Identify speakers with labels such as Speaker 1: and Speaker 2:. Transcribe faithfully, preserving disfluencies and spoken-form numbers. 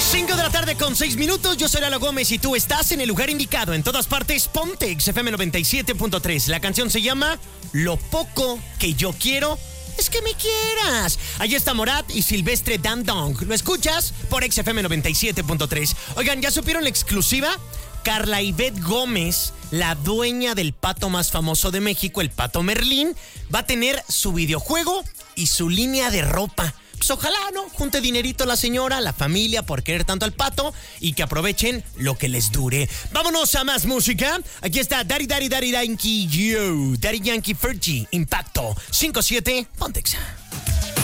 Speaker 1: cinco de la tarde con seis minutos, yo soy Lalo Gómez y tú estás en el lugar indicado. En todas partes, ponte X F M noventa y siete punto tres. La canción se llama Lo poco que yo quiero es que me quieras. Allí está Morat y Silvestre Dandong. ¿Lo escuchas? Por X F M noventa y siete punto tres. Oigan, ¿ya supieron la exclusiva? Carla Ivette Gómez, la dueña del pato más famoso de México, el Pato Merlín, va a tener su videojuego y su línea de ropa. Pues ojalá, ¿no? Junte dinerito la señora, la familia, por querer tanto al pato y que aprovechen lo que les dure. Vámonos a más música. Aquí está Daddy Daddy Daddy Yankee Yo, Daddy Yankee Fergie, Impacto cinco siete, Pontexa.